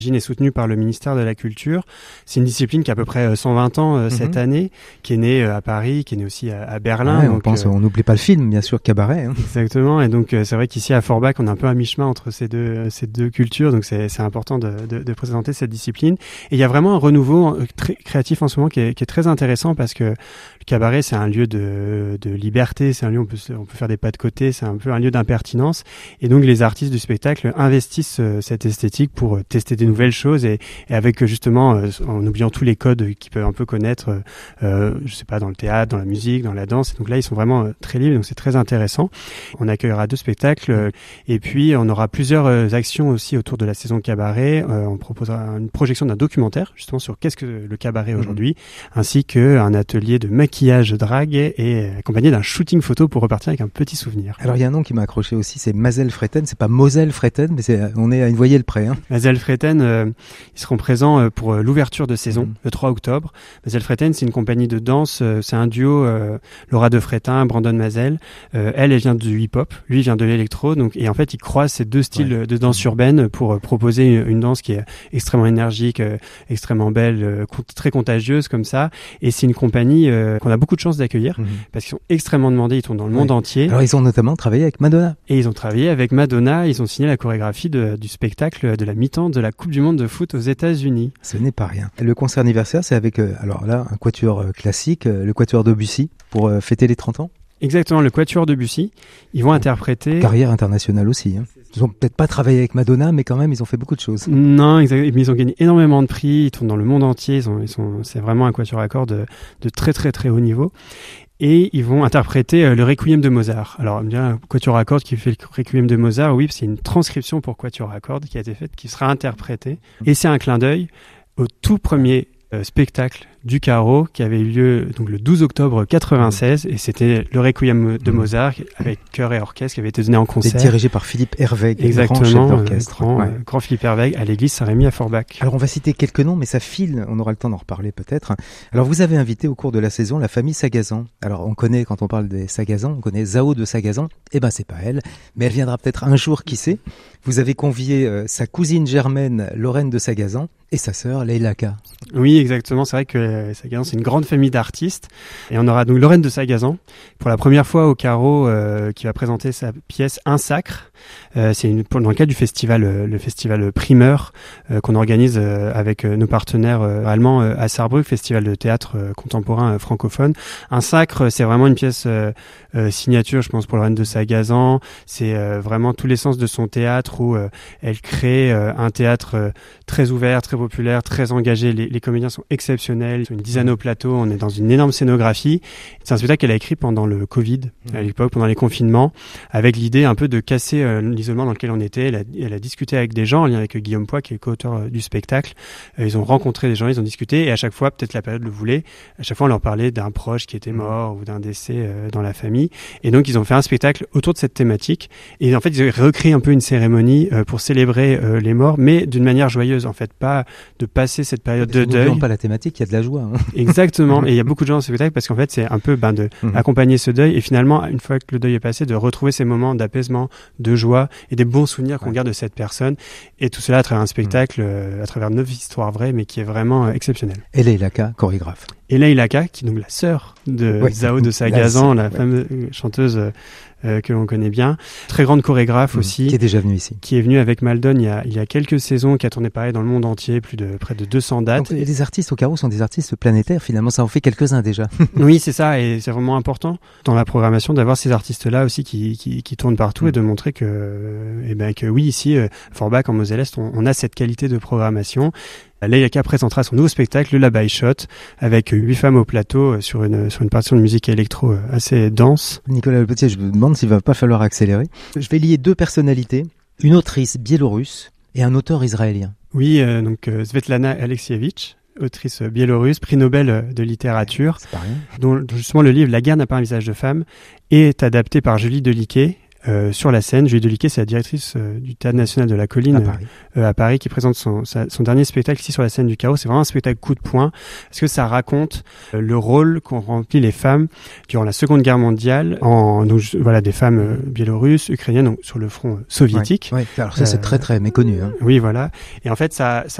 est soutenue par le ministère de la Culture. C'est une discipline qui a à peu près 120 ans cette année, qui est née à Paris, qui est née aussi à Berlin. Ouais, on n'oublie pas le film, bien sûr, Cabaret. Hein. Exactement, et donc c'est vrai qu'ici à Forbach, on est un peu à mi-chemin entre ces deux cultures, donc c'est important de présenter cette discipline. Et il y a vraiment un renouveau très créatif en ce moment qui est très intéressant, parce que le cabaret, c'est un lieu de liberté, c'est un lieu où on peut faire des pas de côté, c'est un peu un lieu d'impertinence, et donc les artistes du spectacle investissent cette esthétique pour tester des nouvelles choses, et avec justement en oubliant tous les codes qu'ils peuvent un peu connaître, je sais pas, dans le théâtre, dans la musique, dans la danse. Et donc là, ils sont vraiment très libres, donc c'est très intéressant. On accueillera 2 spectacles, et puis on aura plusieurs actions aussi autour de la saison cabaret. On proposera une projection d'un documentaire justement sur qu'est-ce que le cabaret aujourd'hui, ainsi qu'un atelier de maquillage drague, et accompagné d'un shooting photo pour repartir avec un petit souvenir. Alors il y a un nom qui m'a accroché aussi, c'est Mazel Freten. C'est pas Moselle Freten, mais on est à une voyelle près. Hein. Mazel Freten, ils seront présents pour l'ouverture de saison, le 3 octobre. Mazel Freten, c'est une compagnie de danse, c'est un duo, Laura de Fretin, Brandon Mazel. Elle vient du hip-hop, lui vient de l'électro, donc, et en fait, ils croisent ces deux styles de danse urbaine pour proposer une danse qui est extrêmement énergique, extrêmement belle, très contagieuse comme ça. Et c'est une compagnie qu'on a beaucoup de chance d'accueillir, parce qu'ils sont extrêmement demandés, ils tournent dans le monde entier. Alors ils ont notamment travaillé avec Madonna. Et ils ont travaillé avec Madonna, ils ont signé la chorégraphie du spectacle de la mi-temps de la Coupe du Monde de foot aux États-Unis. Ce n'est pas rien. Le concert anniversaire, c'est avec, alors là, un quatuor classique, le quatuor Debussy, pour fêter les 30 ans. Exactement, le quatuor Debussy. Ils vont interpréter... Carrière internationale aussi. Hein. Ils ont peut-être pas travaillé avec Madonna, mais quand même, ils ont fait beaucoup de choses. Non, mais ils ont gagné énormément de prix, ils tournent dans le monde entier, c'est vraiment un quatuor à cordes de très très très haut niveau. Et ils vont interpréter le Requiem de Mozart. Alors, bien, quatuor à cordes qui fait le Requiem de Mozart, oui, c'est une transcription pour quatuor à cordes qui a été faite, qui sera interprétée. Et c'est un clin d'œil au tout premier spectacle du Carreau qui avait eu lieu donc le 12 octobre 96, et c'était le Requiem de Mozart avec chœur et orchestre qui avait été donné en concert. Dirigé par Philippe Herweg, exactement, grand chef d'orchestre. Grand Philippe Herweg à l'église Saint-Rémy à Forbach. Alors on va citer quelques noms, mais ça file, on aura le temps d'en reparler peut-être. Alors vous avez invité au cours de la saison la famille Sagazan. Alors on connaît, quand on parle des Sagazan, on connaît Zao de Sagazan. Eh ben c'est pas elle, mais elle viendra peut-être un jour, qui sait. Vous avez convié sa cousine germaine Lorraine de Sagazan et sa sœur Leïla Ka. Oui, exactement. C'est vrai que Sagazan, c'est une grande famille d'artistes. Et on aura donc Lorraine de Sagazan, pour la première fois au Carreau, qui va présenter sa pièce Un Sacre. C'est dans le cadre du festival, le festival Primeur, qu'on organise avec nos partenaires allemands à Saarbrück, festival de théâtre contemporain francophone. Un Sacre, c'est vraiment une pièce signature, je pense, pour Lorraine de Sagazan. C'est vraiment tout l'essence de son théâtre, où elle crée un théâtre très ouvert, très populaire, très engagé. Les comédiens sont exceptionnels, ils sont une dizaine au plateau, on est dans une énorme scénographie. C'est un spectacle qu'elle a écrit pendant le Covid, à l'époque, pendant les confinements, avec l'idée un peu de casser l'isolement dans lequel on était. Elle a discuté avec des gens, en lien avec Guillaume Poix, qui est le co-auteur du spectacle. Ils ont rencontré des gens, ils ont discuté, et à chaque fois, peut-être la période le voulait, à chaque fois on leur parlait d'un proche qui était mort ou d'un décès dans la famille. Et donc ils ont fait un spectacle autour de cette thématique, et en fait ils ont recréé un peu une cérémonie pour célébrer les morts, mais d'une manière joyeuse, en fait, pas de passer cette période de deuil. N'oublions pas la thématique, il y a de la joie. Hein. Exactement, et il y a beaucoup de gens dans ce spectacle, parce qu'en fait c'est un peu de accompagner ce deuil, et finalement une fois que le deuil est passé, de retrouver ces moments d'apaisement, de joie et des bons souvenirs qu'on garde de cette personne, et tout cela à travers un spectacle, à travers 9 histoires vraies, mais qui est vraiment exceptionnel. Et Leïla Ka, chorégraphe. Et Leïla Ka, qui est donc la sœur de Zao de Sagazan, la fameuse chanteuse que l'on connaît bien. Très grande chorégraphe aussi. Qui est déjà venue ici. Qui est venue avec Maldon il y a quelques saisons, qui a tourné pareil dans le monde entier, près de 200 dates. Donc, les artistes au Carreau sont des artistes planétaires, finalement, ça en fait quelques-uns déjà. Oui, c'est ça, et c'est vraiment important dans la programmation d'avoir ces artistes-là aussi qui tournent partout, et de montrer que oui, ici, Forbach, en Moselle-Est, on a cette qualité de programmation. Leïla Ka présentera son nouveau spectacle, le Labai Shot, avec 8 femmes au plateau sur une partition de musique électro assez dense. Nicolas Le Petit, je me demande s'il va pas falloir accélérer. Je vais lier 2 personnalités, une autrice biélorusse et un auteur israélien. Oui, donc Svetlana Alexievitch, autrice biélorusse, prix Nobel de littérature, dont justement le livre La guerre n'a pas un visage de femme est adapté par Julie Deliquet, sur la scène. Julie Deliquet, c'est la directrice du Théâtre National de la Colline à Paris, qui présente son dernier spectacle ici sur la scène du Carreau. C'est vraiment un spectacle coup de poing, parce que ça raconte le rôle qu'ont rempli les femmes durant la Seconde Guerre mondiale, des femmes biélorusses, ukrainiennes, donc sur le front soviétique. Alors ça, c'est très très méconnu. Oui, voilà. Et en fait, ça